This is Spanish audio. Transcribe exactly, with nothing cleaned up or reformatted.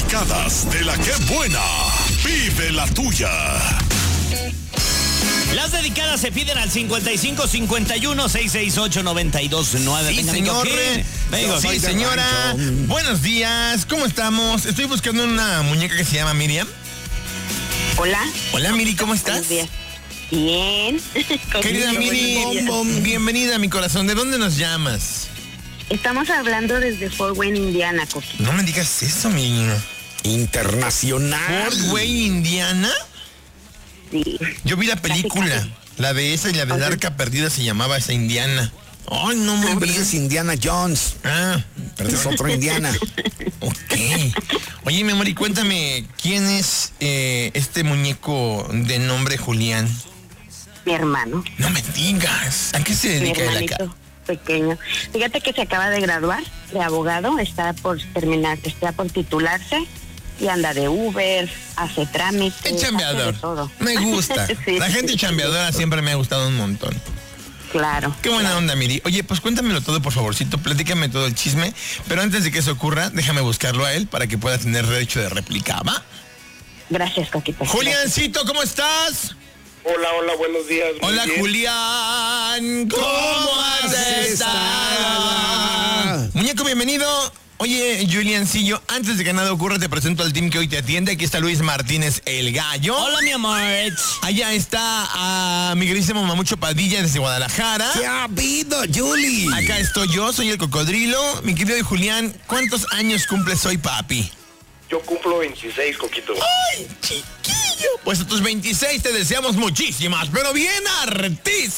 dedicadas de la que buena. Vive la tuya. Las dedicadas se piden al cincuenta y cinco cincuenta y uno seiscientos sesenta y ocho noventa y dos nueve. Sí, Venga, señor. Venga, Sí, señora. Buenos días. ¿Cómo estamos? Estoy buscando una muñeca que se llama Miriam. Hola. Hola, Miri, ¿cómo estás? Buenos días. Bien. Querida Miri, bienvenida a mi corazón. ¿De dónde nos llamas? Estamos hablando desde Fort Wayne, Indiana, Coqui. No me digas eso, mi internacional. Fort Wayne, Indiana. Sí. Yo vi la película, Casi, casi. la de esa y la del Ok. Arca Perdida se llamaba esa Indiana. Ay, no me Hombre, ese es Indiana Jones. Ah, Pero es otro Indiana. ok. Oye, mi amor, y cuéntame, ¿quién es eh, este muñeco de nombre Julián? Mi hermano. No me digas. ¿A qué se Mi dedica él acá? hermanito pequeño. Fíjate que se acaba de graduar de abogado, está por terminar, está por titularse y anda de Uber, hace trámites. El hace chambeador. de todo. Me gusta. Sí, La gente sí, chambeadora siempre me ha gustado un montón. Claro. Qué buena onda, Miri. Oye, pues cuéntamelo todo, por favorcito. Platícame todo el chisme. Pero antes de que eso ocurra, déjame buscarlo a él para que pueda tener derecho de réplica, ¿va? Gracias, Coquito. Juliancito, ¿cómo estás? Hola, hola, buenos días. Muy Hola, bien. Julián. ¿Cómo has estado? Muñeco, bienvenido. Oye, Juliancillo, antes de que nada ocurra, te presento al team que hoy te atiende. Aquí está Luis Martínez, el gallo. Hola, mi amor. Allá está a mi queridísimo Mamucho Padilla desde Guadalajara. ¿Qué ha habido, Julie? Acá estoy yo, soy el cocodrilo. Mi querido Julián, ¿cuántos años cumples hoy, papi? Yo cumplo veintiséis, Coquito. ¡Ay, chiquillo! Pues a tus veintiséis te deseamos muchísimas, pero bien hartísimas.